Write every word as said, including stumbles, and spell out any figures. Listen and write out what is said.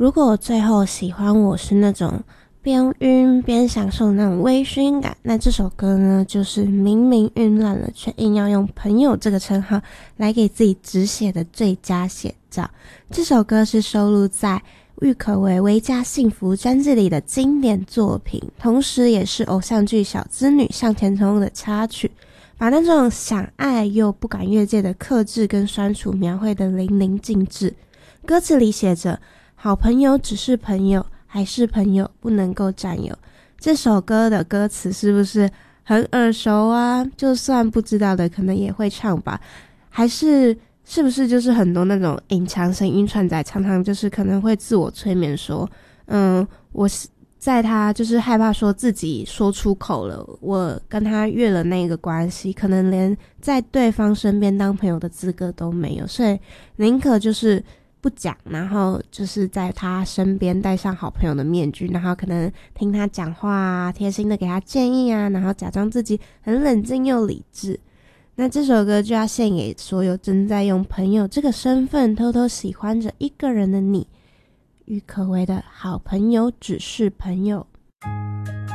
如果最后喜欢我是那种边晕边享受那种微醺感，那这首歌呢就是明明晕烂了却硬要用朋友这个称号来给自己止血的最佳写照。这首歌是收录在郁可唯《微加幸福》专辑里的经典作品，同时也是偶像剧小资女向前冲的插曲，把那种想爱又不敢越界的克制跟酸楚描绘得淋漓尽致。歌词里写着好朋友只是朋友，还是朋友不能够占有。这首歌的歌词是不是很耳熟啊？就算不知道的可能也会唱吧。还是是不是就是很多那种隐藏声音串仔常常就是可能会自我催眠说，嗯，我在他就是害怕说自己说出口了，我跟他越了那个关系，可能连在对方身边当朋友的资格都没有，所以宁可就是不讲，然后就是在他身边戴上好朋友的面具，然后可能听他讲话啊，贴心的给他建议啊，然后假装自己很冷静又理智。那这首歌就要献给所有正在用朋友这个身份偷偷喜欢着一个人的你。郁可唯的好朋友只是朋友。